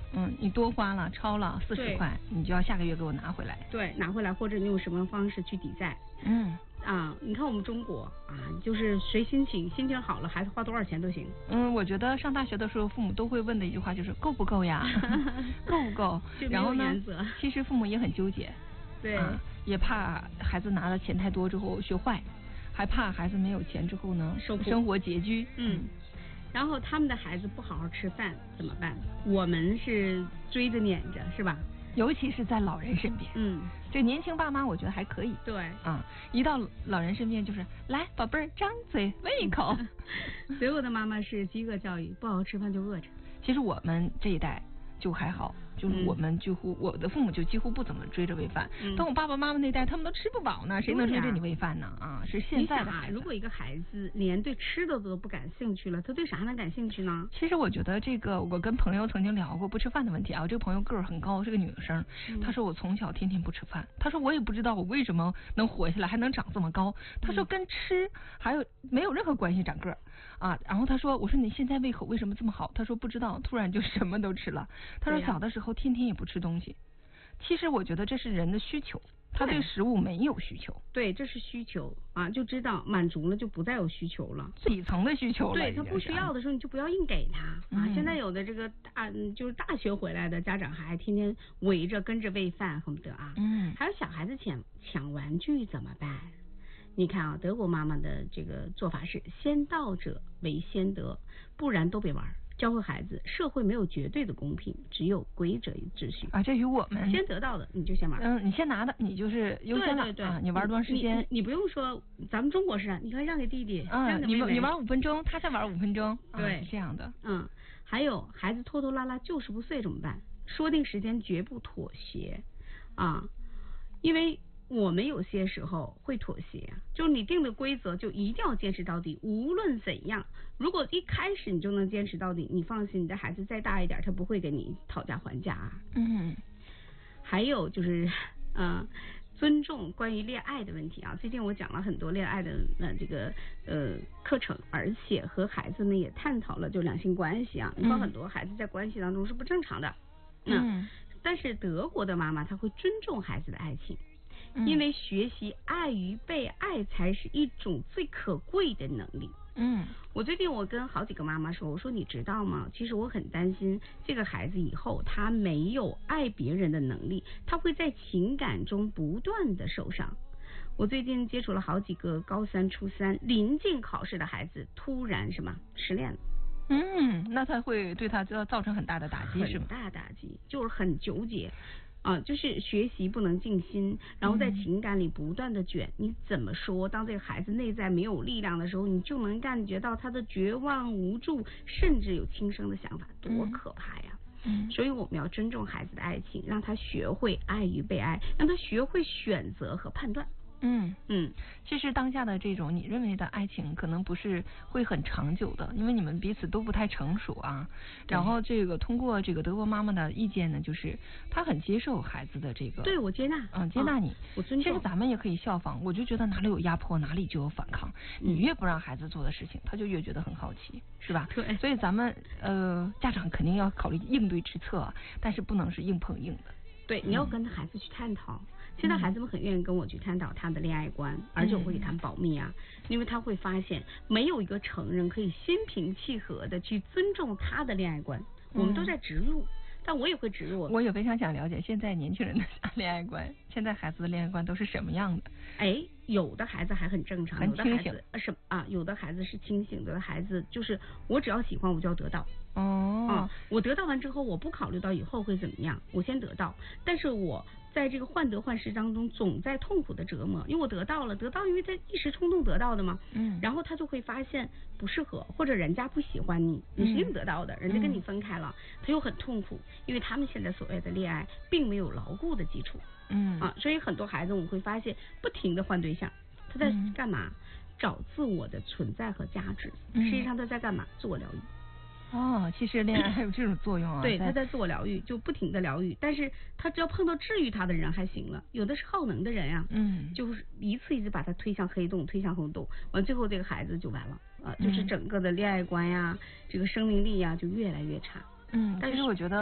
你多花了超了40块，你就要下个月给我拿回来。 对，拿回来，或者你用什么方式去抵债。你看我们中国就是随心情好了，孩子花多少钱都行。 我觉得上大学的时候，父母都会问的一句话就是够不够呀，够不够？然后呢，其实父母也很纠结， 对， 也怕孩子拿了钱太多之后学坏，还怕孩子没有钱之后呢，生活拮据。 然后他们的孩子不好好吃饭怎么办？我们是追着撵着，是吧？ 尤其是在老人身边。这年轻爸妈我觉得还可以。 对。 一到老人身边就是来宝贝儿张嘴喂一口。 所有的妈妈是饥饿教育，不好好吃饭就饿着。 其实我们这一代就还好，就是我们我的父母就几乎不怎么追着喂饭。等我爸爸妈妈那代，他们都吃不饱呢，谁能追着你喂饭呢？是现在的孩子。 如果一个孩子连对吃的都不感兴趣了，他对啥能感兴趣呢？ 其实我觉得这个，我跟朋友曾经聊过不吃饭的问题啊。这个朋友个儿很高，是个女生。她说我从小天天不吃饭，她说我也不知道我为什么能活下来，还能长这么高。她说跟吃还有没有任何关系长个儿然后她说，我说你现在胃口为什么这么好？她说不知道，突然就什么都吃了。她说小的时候天天也不吃东西。其实我觉得这是人的需求，他对食物没有需求。 对，这是需求就知道满足了就不再有需求了， 底层的需求了。 对，他不需要的时候你就不要硬给他现在有的这个就是大学回来的家长还天天围着跟着喂饭，恨不得还有小孩子抢玩具怎么办？你看德国妈妈的这个做法是先到者为先得，不然都别玩。教会孩子，社会没有绝对的公平，只有规则与秩序这与我们先得到的你就先玩。 你先拿的你就是优先了。 对你玩多长时间？ 你不用说，咱们中国是你可以让给弟弟，让给妹妹， 你玩5分钟，他再玩5分钟。 对， 是这样的。 还有孩子拖拖拉拉就是不碎怎么办？说定时间绝不妥协因为我们有些时候会妥协就是你定的规则就一定要坚持到底，无论怎样。如果一开始你就能坚持到底，你放心，你的孩子再大一点，他不会跟你讨价还价还有就是尊重关于恋爱的问题最近我讲了很多恋爱的这个课程，而且和孩子们也探讨了就两性关系你看很多孩子在关系当中是不正常的但是德国的妈妈她会尊重孩子的爱情，因为学习爱与被爱才是一种最可贵的能力。我最近我跟好几个妈妈说，我说你知道吗？其实我很担心这个孩子以后他没有爱别人的能力，他会在情感中不断的受伤。我最近接触了好几个高3、初3临近考试的孩子，突然失恋了。 那他会对他造成很大的打击，是吗？ 很大打击，就是很纠结。就是学习不能静心，然后在情感里不断的卷。你怎么说？当这个孩子内在没有力量的时候，你就能感觉到他的绝望无助，甚至有轻生的想法，多可怕呀！所以我们要尊重孩子的爱情，让他学会爱与被爱，让他学会选择和判断。 其实当下的这种你认为的爱情可能不是会很长久的，因为你们彼此都不太成熟然后这个通过这个德国妈妈的意见呢，就是她很接受孩子的这个， 对，我接纳， 接纳你， 我尊重。 其实咱们也可以效仿，我就觉得哪里有压迫哪里就有反抗，你越不让孩子做的事情，他就越觉得很好奇，是吧？ 对。 所以咱们家长肯定要考虑应对之策但是不能是硬碰硬的。 对，你要跟孩子去探讨。现在孩子们很愿意跟我去探讨他的恋爱观，而且我会给他们保密因为他会发现没有一个成人可以心平气和的去尊重他的恋爱观。我们都在植入，但我也会植入。 我也非常想了解现在年轻人的恋爱观，现在孩子的恋爱观都是什么样的？ 有的孩子还很正常， 很清醒。 有的孩子是清醒的，孩子就是我只要喜欢我就要得到。我得到完之后，我不考虑到以后会怎么样，我先得到。但是我在这个患得患失当中，总在痛苦的折磨，因为我得到，因为他一时冲动得到的嘛。然后他就会发现不适合，或者人家不喜欢你，你是硬得到的，人家跟你分开了，他又很痛苦，因为他们现在所谓的恋爱并没有牢固的基础。所以很多孩子我会发现不停的换对象，他在干嘛？找自我的存在和价值。实际上他在干嘛？自我疗愈。 其实恋爱还有这种作用对，他在自我疗愈，就不停的疗愈，但是他只要碰到治愈他的人还行了，有的是耗能的人就是一次一次把他推向黑洞，推向红洞，完最后这个孩子就完了就是整个的恋爱观这个生命力就越来越差。 但是我觉得